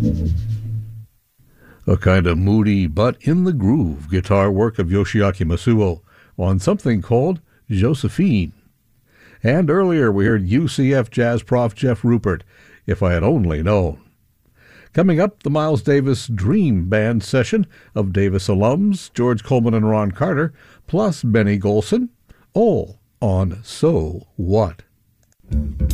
A kind of moody but in the groove guitar work of Yoshiaki Masuo on something called Josephine. And earlier we heard UCF jazz prof Jeff Rupert, If I Had Only Known. Coming up, the Miles Davis Dream Band session of Davis alums George Coleman and Ron Carter, plus Benny Golson, all on So What?